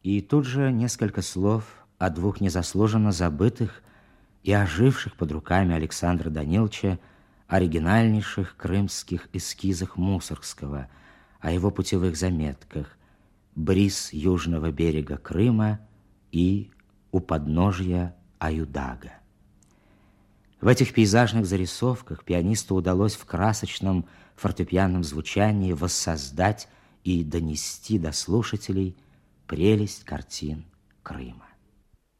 И тут же несколько слов о двух незаслуженно забытых и оживших под руками Александра Даниловича оригинальнейших крымских эскизах Мусоргского, о его путевых заметках «Бриз южного берега Крыма» и «У подножья Аюдага». В этих пейзажных зарисовках пианисту удалось в красочном фортепианном звучании воссоздать и донести до слушателей прелесть картин Крыма.